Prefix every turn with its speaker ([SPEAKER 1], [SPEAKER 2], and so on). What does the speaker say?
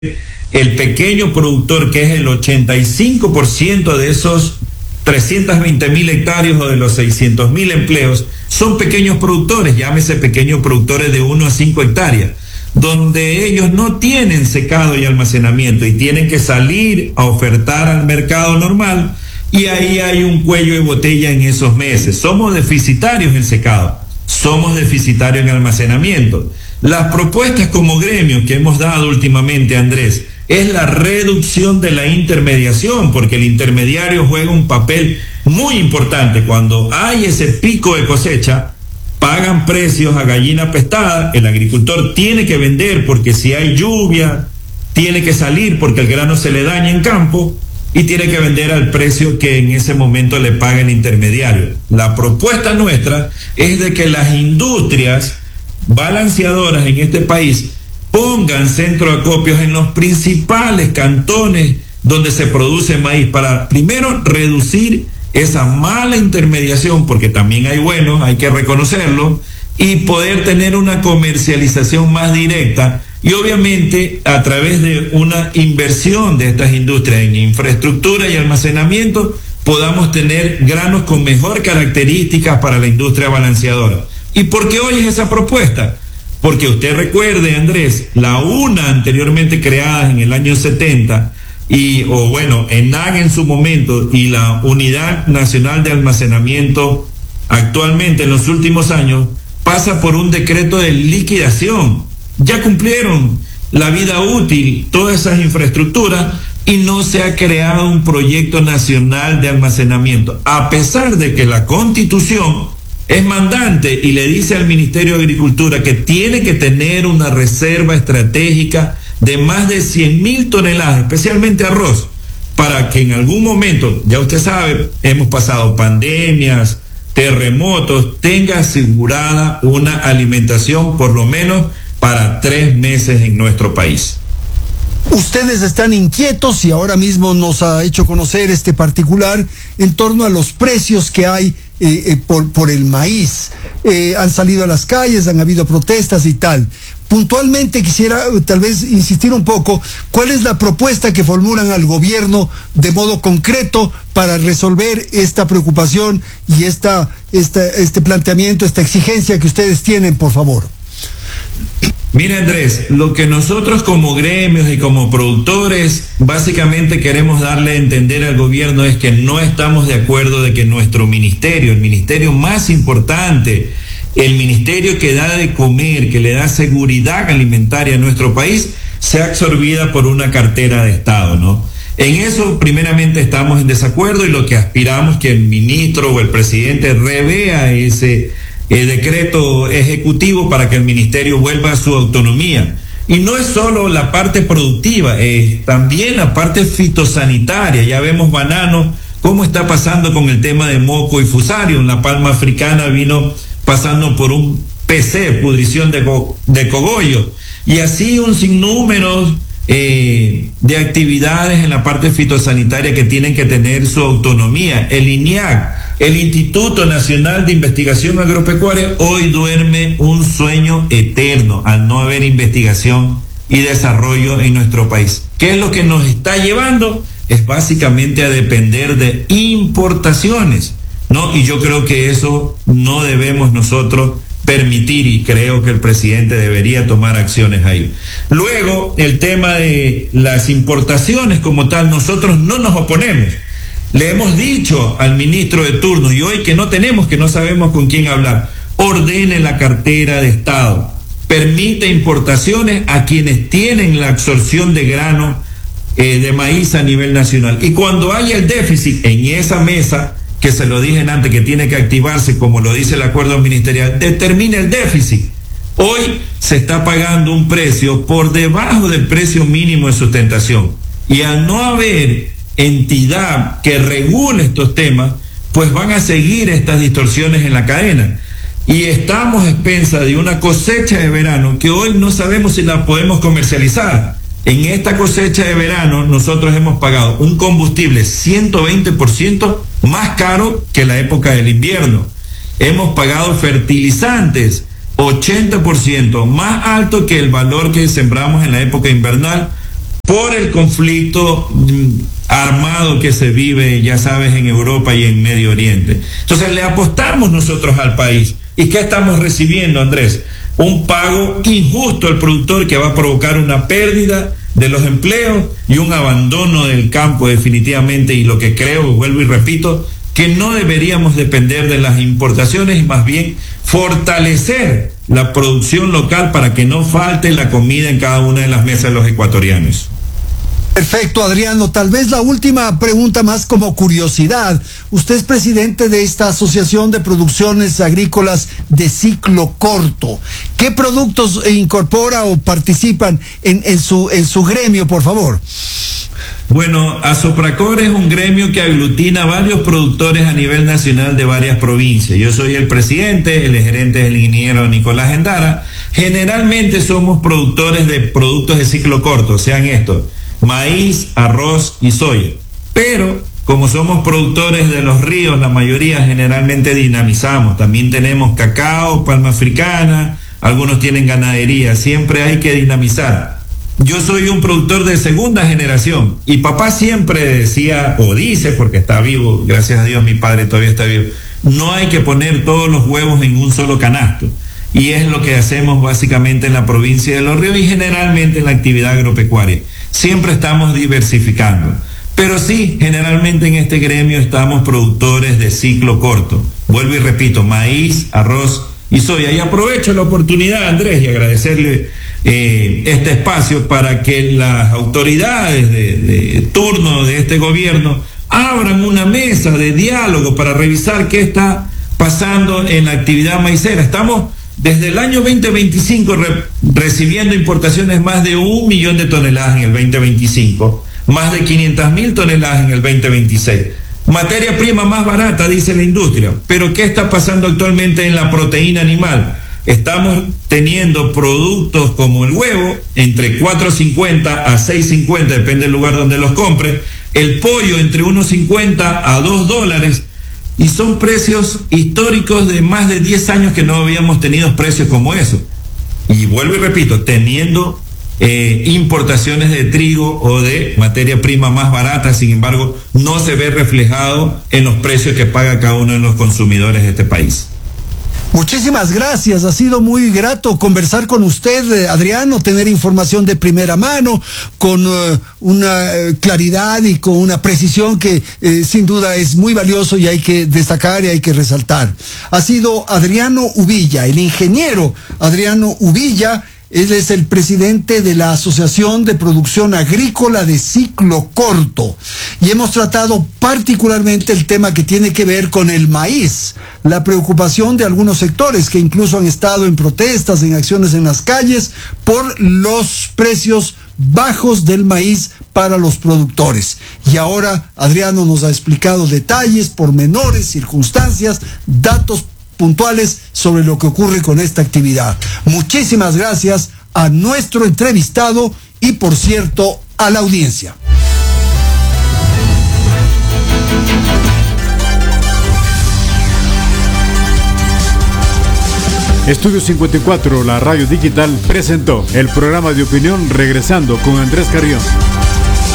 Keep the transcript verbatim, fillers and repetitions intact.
[SPEAKER 1] el pequeño productor, que es el ochenta y cinco por ciento de esos trescientos veinte mil hectáreas o de los seiscientos mil empleos, son pequeños productores, llámese pequeños productores de uno a cinco hectáreas, donde ellos no tienen secado y almacenamiento y tienen que salir a ofertar al mercado normal, y ahí hay un cuello de botella en esos meses. Somos deficitarios en secado, somos deficitarios en almacenamiento. Las propuestas como gremio que hemos dado últimamente, Andrés, es la reducción de la intermediación, porque el intermediario juega un papel muy importante. Cuando hay ese pico de cosecha, pagan precios a gallina pestada, el agricultor tiene que vender porque si hay lluvia, tiene que salir porque el grano se le daña en campo y tiene que vender al precio que en ese momento le paga el intermediario. La propuesta nuestra es de que las industrias balanceadoras en este país pongan centro de acopios en los principales cantones donde se produce maíz, para primero reducir esa mala intermediación, porque también hay buenos, hay que reconocerlo, y poder tener una comercialización más directa, y obviamente a través de una inversión de estas industrias en infraestructura y almacenamiento podamos tener granos con mejor características para la industria balanceadora. ¿Y por qué hoy es esa propuesta? Porque usted recuerde, Andrés, la UNA anteriormente creada en el año setenta, y, o bueno, ENAG en su momento, y la Unidad Nacional de Almacenamiento actualmente en los últimos años, pasa por un decreto de liquidación. Ya cumplieron la vida útil todas esas infraestructuras y no se ha creado un proyecto nacional de almacenamiento, a pesar de que la Constitución es mandante y le dice al Ministerio de Agricultura que tiene que tener una reserva estratégica de más de cien mil toneladas, especialmente arroz, para que en algún momento, ya usted sabe, hemos pasado pandemias, terremotos, tenga asegurada una alimentación por lo menos para tres meses en nuestro país.
[SPEAKER 2] Ustedes están inquietos y ahora mismo nos ha hecho conocer este particular en torno a los precios que hay eh, eh, por, por el maíz. Eh, han salido a las calles, han habido protestas y tal. Puntualmente quisiera eh, tal vez insistir un poco, ¿cuál es la propuesta que formulan al gobierno de modo concreto para resolver esta preocupación y esta, esta, este planteamiento, esta exigencia que ustedes tienen, por favor?
[SPEAKER 1] Mira, Andrés, lo que nosotros como gremios y como productores básicamente queremos darle a entender al gobierno es que no estamos de acuerdo de que nuestro ministerio, el ministerio más importante, el ministerio que da de comer, que le da seguridad alimentaria a nuestro país, sea absorbida por una cartera de Estado, ¿no? En eso primeramente estamos en desacuerdo, y lo que aspiramos que el ministro o el presidente revea ese el decreto ejecutivo para que el ministerio vuelva a su autonomía. Y no es solo la parte productiva, es también la parte fitosanitaria. Ya vemos banano, cómo está pasando con el tema de moco y fusario. La palma africana vino pasando por un P C, pudrición de, co de cogollo. Y así un sinnúmero eh, de actividades en la parte fitosanitaria que tienen que tener su autonomía. El INIAC, el Instituto Nacional de Investigación Agropecuaria, hoy duerme un sueño eterno al no haber investigación y desarrollo en nuestro país. ¿Qué es lo que nos está llevando? Es básicamente a depender de importaciones, ¿no? Y yo creo que eso no debemos nosotros permitir, y creo que el presidente debería tomar acciones ahí. Luego, el tema de las importaciones como tal, nosotros no nos oponemos. Le hemos dicho al ministro de turno, y hoy que no tenemos, que no sabemos con quién hablar, ordene la cartera de Estado, permite importaciones a quienes tienen la absorción de grano eh, de maíz a nivel nacional. Y cuando haya el déficit en esa mesa, que se lo dije antes, que tiene que activarse como lo dice el acuerdo ministerial, determine el déficit. Hoy se está pagando un precio por debajo del precio mínimo de sustentación, y al no haber entidad que regule estos temas, pues van a seguir estas distorsiones en la cadena, y estamos a expensas de una cosecha de verano que hoy no sabemos si la podemos comercializar. En esta cosecha de verano nosotros hemos pagado un combustible ciento veinte por ciento más caro que la época del invierno. Hemos pagado fertilizantes ochenta por ciento más alto que el valor que sembramos en la época invernal, por el conflicto mm, armado que se vive, ya sabes, en Europa y en Medio Oriente. Entonces le apostamos nosotros al país. ¿Y qué estamos recibiendo, Andrés? Un pago injusto al productor que va a provocar una pérdida de los empleos y un abandono del campo definitivamente, y lo que creo, vuelvo y repito, que no deberíamos depender de las importaciones y más bien fortalecer la producción local para que no falte la comida en cada una de las mesas de los ecuatorianos.
[SPEAKER 2] Perfecto, Adriano. Tal vez la última pregunta más como curiosidad. Usted es presidente de esta Asociación de Producciones Agrícolas de Ciclo Corto. ¿Qué productos incorpora o participan en, en, su, en su gremio, por favor?
[SPEAKER 1] Bueno, Asopracor es un gremio que aglutina varios productores a nivel nacional de varias provincias. Yo soy el presidente, el gerente es el ingeniero Nicolás Endara. Generalmente somos productores de productos de ciclo corto, sean estos: maíz, arroz y soya. Pero como somos productores de los ríos, la mayoría generalmente dinamizamos. También tenemos cacao, palma africana, algunos tienen ganadería. Siempre hay que dinamizar. Yo soy un productor de segunda generación y papá siempre decía, o dice, porque está vivo, gracias a Dios mi padre todavía está vivo, no hay que poner todos los huevos en un solo canasto. Y es lo que hacemos básicamente en la provincia de Los Ríos y generalmente en la actividad agropecuaria. Siempre estamos diversificando. Pero sí, generalmente en este gremio estamos productores de ciclo corto. Vuelvo y repito, maíz, arroz y soya. Y aprovecho la oportunidad, Andrés, y agradecerle eh, este espacio para que las autoridades de, de turno de este gobierno abran una mesa de diálogo para revisar qué está pasando en la actividad maicera. Estamos desde el año veinte veinticinco re, recibiendo importaciones más de un millón de toneladas en el veinte veinticinco, más de quinientas mil toneladas en el veinte veintiséis. Materia prima más barata, dice la industria. Pero ¿qué está pasando actualmente en la proteína animal? Estamos teniendo productos como el huevo entre cuatro cincuenta a seis cincuenta, depende del lugar donde los compre. El pollo entre uno cincuenta a dos dólares. Y son precios históricos de más de diez años que no habíamos tenido precios como eso. Y vuelvo y repito, teniendo eh, importaciones de trigo o de materia prima más barata, sin embargo, no se ve reflejado en los precios que paga cada uno de los consumidores de este país.
[SPEAKER 2] Muchísimas gracias, ha sido muy grato conversar con usted, Adriano, tener información de primera mano, con uh, una uh, claridad y con una precisión que uh, sin duda es muy valioso y hay que destacar y hay que resaltar. Ha sido Adriano Uvilla, el ingeniero Adriano Uvilla. Él es el presidente de la Asociación de Producción Agrícola de Ciclo Corto y hemos tratado particularmente el tema que tiene que ver con el maíz, la preocupación de algunos sectores que incluso han estado en protestas, en acciones en las calles por los precios bajos del maíz para los productores. Y ahora Adriano nos ha explicado detalles, pormenores, circunstancias, datos puntuales sobre lo que ocurre con esta actividad. Muchísimas gracias a nuestro entrevistado y, por cierto, a la audiencia.
[SPEAKER 3] Estudio cincuenta y cuatro, la radio digital, presentó el programa de opinión Regresando con Andrés Carrión.